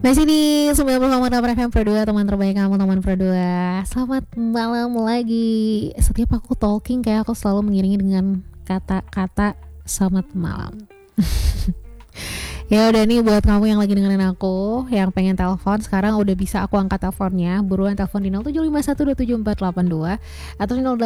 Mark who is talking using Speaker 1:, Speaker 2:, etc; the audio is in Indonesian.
Speaker 1: Masih di 90,8 FM Pro 2, teman terbaik kamu, teman Pro 2. Selamat malam lagi. Setiap aku talking kayak aku selalu mengiringi dengan kata-kata selamat malam. Ya udah nih, buat kamu yang lagi dengerin aku, yang pengen telepon, sekarang udah bisa aku angkat teleponnya. Buruan telepon di 0751274482 atau di